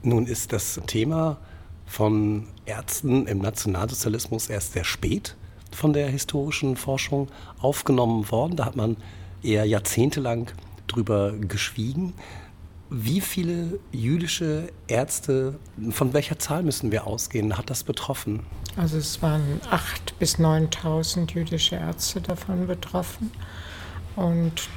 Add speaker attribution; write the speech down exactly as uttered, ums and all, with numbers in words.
Speaker 1: Nun ist das Thema von Ärzten im Nationalsozialismus erst sehr spät von der historischen Forschung aufgenommen worden. Da hat man eher jahrzehntelang drüber geschwiegen. Wie viele jüdische Ärzte, von welcher Zahl müssen wir ausgehen, hat das betroffen?
Speaker 2: Also es waren achttausend bis neuntausend jüdische Ärzte davon betroffen. Und